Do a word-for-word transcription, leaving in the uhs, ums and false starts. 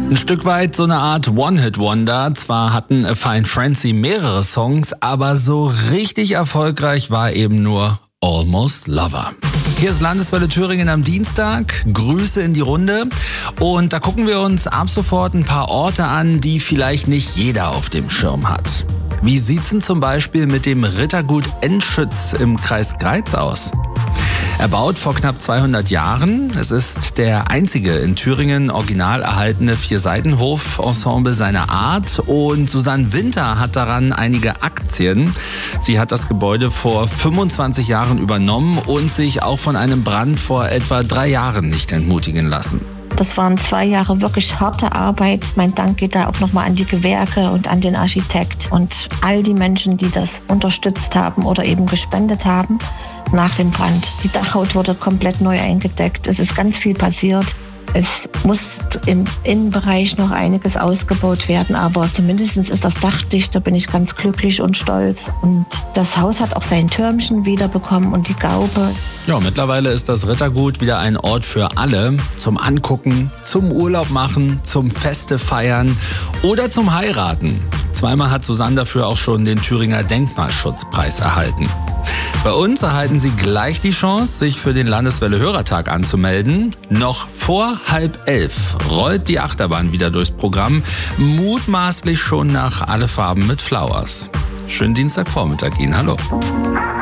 Ein Stück weit so eine Art One-Hit-Wonder. Zwar hatten A Fine Frenzy mehrere Songs, aber so richtig erfolgreich war eben nur Almost Lover. Hier ist Landeswelle Thüringen am Dienstag. Grüße in die Runde. Und da gucken wir uns ab sofort ein paar Orte an, die vielleicht nicht jeder auf dem Schirm hat. Wie sieht's denn zum Beispiel mit dem Rittergut Enschütz im Kreis Greiz aus? Erbaut vor knapp zweihundert Jahren. Es ist der einzige in Thüringen original erhaltene Vier-Seitenhof-Ensemble seiner Art. Und Susanne Winter hat daran einige Aktien. Sie hat das Gebäude vor fünfundzwanzig Jahren übernommen und sich auch von einem Brand vor etwa drei Jahren nicht entmutigen lassen. Das waren zwei Jahre wirklich harte Arbeit. Mein Dank geht da auch nochmal an die Gewerke und an den Architekt und all die Menschen, die das unterstützt haben oder eben gespendet haben nach dem Brand. Die Dachhaut wurde komplett neu eingedeckt. Es ist ganz viel passiert. Es muss im Innenbereich noch einiges ausgebaut werden, aber zumindest ist das Dach dicht, da bin ich ganz glücklich und stolz. Und das Haus hat auch sein Türmchen wiederbekommen und die Gaube. Ja, mittlerweile ist das Rittergut wieder ein Ort für alle. Zum Angucken, zum Urlaub machen, zum Feste feiern oder zum Heiraten. Zweimal hat Susanne dafür auch schon den Thüringer Denkmalschutzpreis erhalten. Bei uns erhalten Sie gleich die Chance, sich für den Landeswelle-Hörertag anzumelden. Noch vor halb elf rollt die Achterbahn wieder durchs Programm, mutmaßlich schon nach Alle Farben mit Flowers. Schönen Dienstagvormittag Ihnen, hallo.